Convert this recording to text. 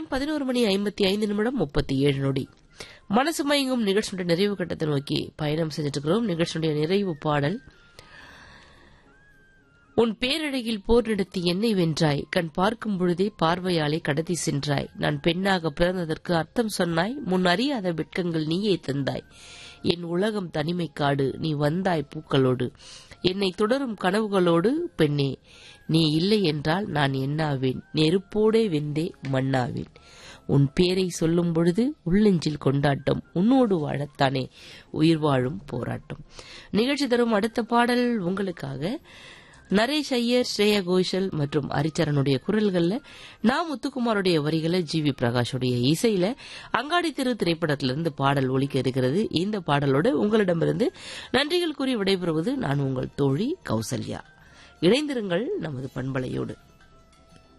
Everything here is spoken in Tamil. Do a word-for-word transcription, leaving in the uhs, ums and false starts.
நேரம் பதினோரு மணி ஐம்பத்தி ஐந்து நிமிடம் முப்பத்தி ஏழு நொடி. மனசு மயங்கும் நிகழ்ச்சியுடைய நிறைவு கட்டத்தை நோக்கி பயணம் செஞ்சுட்டு இருக்கிறோம். நிகழ்ச்சியுடைய நிறைவு பாடல், உன் பேரழகில் போர் நடத்தி என்னை வென்றாய், கண் பார்க்கும் பொழுதே பார்வையாலே கடத்தி சென்றாய், நான் பெண்ணாக பிறந்ததற்கு அர்த்தம் சொன்னாய், முன் அறியாத வெட்கங்கள் நீயே தந்தாய், என் உலகம் தனிமை காடு, நீ வந்தாய் பூக்களோடு, என்னை தொடரும் கனவுகளோடு, பெண்ணே நீ இல்லை என்றால் நான் என்னாவேன், நெருப்போடே வெந்தே மண்ணாவேன், உன் பேரை சொல்லும் பொழுது உள்ளெஞ்சில் கொண்டாட்டம், உன்னோடு வாழத்தானே உயிர் வாழும் போராட்டம். நிகழ்ச்சி தரும் அடுத்த பாடல் உங்களுக்காக நரேஷ் ஐயர், ஸ்ரேயா கோஷல் மற்றும் ஹரிச்சரனுடைய குரல்கள்ல, நா முத்துக்குமாருடைய வரிகளை ஜி வி பிரகாஷுடைய இசையில அங்காடி திரு திரைப்படத்திலிருந்து பாடல் ஒலிக்க இருக்கிறது. இந்த பாடலோடு உங்களிடமிருந்து நன்றிகள் கூறி விடைபெறுவது நான் உங்கள் தோழி கௌசல்யா. இணைந்திருங்கள் நமது பண்பலையோடு.